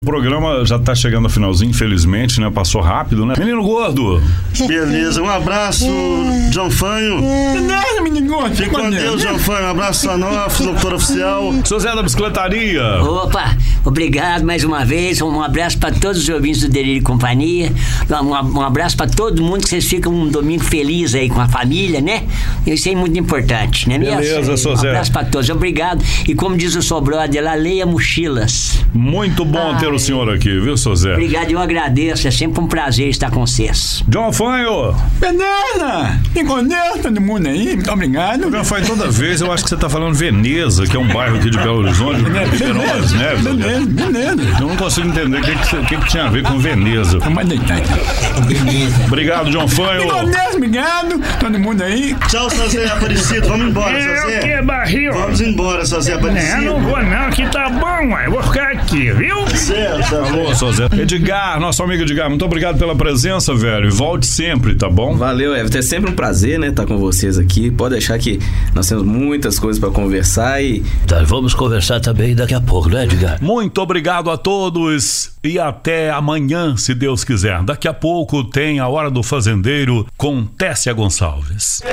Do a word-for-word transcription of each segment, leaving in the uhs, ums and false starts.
O programa já tá chegando ao finalzinho, infelizmente, né? Passou rápido, né? Menino gordo! Beleza, um abraço, João Fanho. Nada, menino gordo. Fique com Deus, João Fanho. Um abraço a nós, doutor oficial. Sou Zé da Bicicletaria. Opa, obrigado mais uma vez. Um abraço para todos os ouvintes do Delírio e Companhia. Um, um abraço para todo mundo, que vocês ficam um domingo feliz aí com a família, né? Isso é muito importante, né mesmo? Beleza, sou Zé. Um abraço para todos, obrigado. E como diz o seu brother lá, leia mochilas. Muito bom ter o senhor aqui, viu, seu Zé? Obrigado, eu agradeço. É sempre um prazer estar com vocês. João Fanho! Beleza! Fique com Deus, todo mundo aí. Muito obrigado. João Fanho, toda vez eu acho que você tá falando Veneza, que é um bairro aqui de Belo Horizonte, Ribeirões, né? Beleza, beleza. Eu não consigo entender o que, que, que, que tinha a ver com Veneza. Vamos deitar aqui. Beleza. Obrigado, João Fanho. Fique com Deus, obrigado. Todo mundo aí. Tchau, seu Zé Aparecido. Vamos embora, seu Eu Zé. que barril. Vamos embora, seu Zé Não, Aparecido. não vou não, que tá bom, ué. Eu vou ficar aqui, viu? Certo. Alô, seu Zé. Edgar, nosso amigo Edgar, muito obrigado pela presença, velho. E volte sempre, tá bom? Valeu, Everton. É sempre um prazer, né, estar com vocês aqui. Pode deixar que nós temos muitas coisas para conversar e... Tá, vamos conversar também daqui a pouco, né, Edgar? Muito obrigado a todos e até amanhã, se Deus quiser. Daqui a pouco tem a Hora do Fazendeiro com Tessia Gonçalves.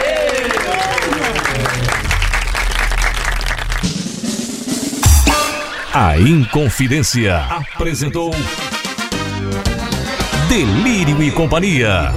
A Inconfidência apresentou Delírio e Companhia.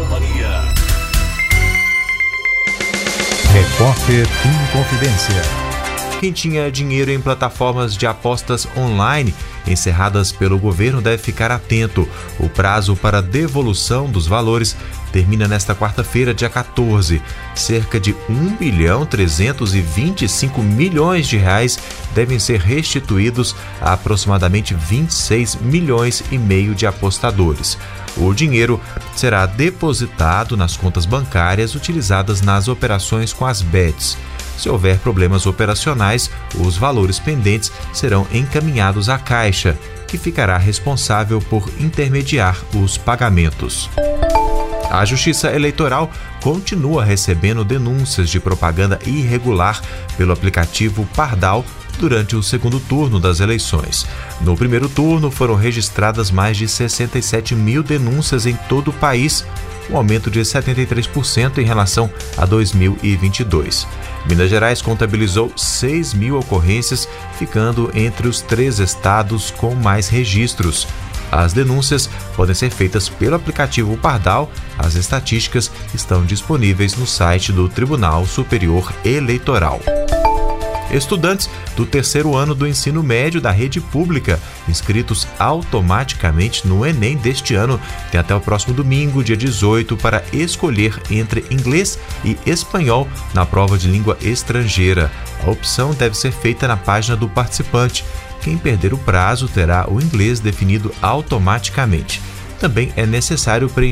Repórter Inconfidência. Quem tinha dinheiro em plataformas de apostas online encerradas pelo governo deve ficar atento. O prazo para devolução dos valores termina nesta quarta-feira, dia quatorze. Cerca de um bilhão trezentos e vinte e cinco milhões de reais devem ser restituídos a aproximadamente vinte e seis milhões e meio de apostadores. O dinheiro será depositado nas contas bancárias utilizadas nas operações com as bets. Se houver problemas operacionais, os valores pendentes serão encaminhados à Caixa, que ficará responsável por intermediar os pagamentos. A Justiça Eleitoral continua recebendo denúncias de propaganda irregular pelo aplicativo Pardal durante o segundo turno das eleições. No primeiro turno, foram registradas mais de sessenta e sete mil denúncias em todo o país, um aumento de setenta e três por cento em relação a dois mil e vinte e dois. Minas Gerais contabilizou seis mil ocorrências, ficando entre os três estados com mais registros. As denúncias podem ser feitas pelo aplicativo Pardal. As estatísticas estão disponíveis no site do Tribunal Superior Eleitoral. Estudantes do terceiro ano do ensino médio da rede pública, inscritos automaticamente no Enem deste ano, têm até o próximo domingo, dia dezoito, para escolher entre inglês e espanhol na prova de língua estrangeira. A opção deve ser feita na página do participante. Quem perder o prazo terá o inglês definido automaticamente. Também é necessário preencher